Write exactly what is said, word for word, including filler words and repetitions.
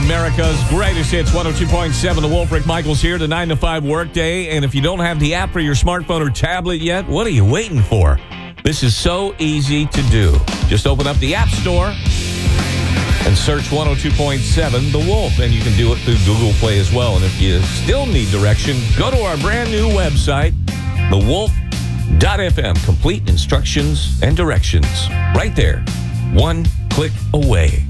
America's greatest hits, one oh two point seven. The Wolf. Rick Michaels here, the nine to five workday. And if you don't have the app for your smartphone or tablet yet, what are you waiting for? This is so easy to do. Just open up the App Store and search one oh two point seven The Wolf. And you can do it through Google Play as well. And if you still need direction, go to our brand new website, the wolf dot f m. Complete instructions and directions right there. One click away.